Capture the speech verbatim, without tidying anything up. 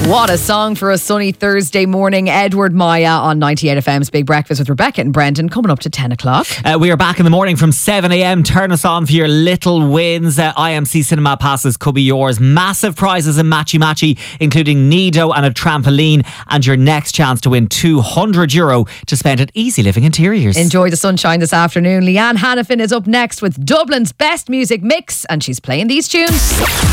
What a song for a sunny Thursday morning. Edward Maya on ninety-eight F M's Big Breakfast with Rebecca and Brendan coming up to ten o'clock. Uh, we are back in the morning from seven a.m. Turn us on for your little wins. Uh, I M C Cinema passes could be yours. Massive prizes in Matchy Matchy, including Nido and a trampoline. And your next chance to win two hundred euro to spend at Easy Living Interiors. Enjoy the sunshine this afternoon. Leanne Hannafin is up next with Dublin's best music mix, and she's playing these tunes.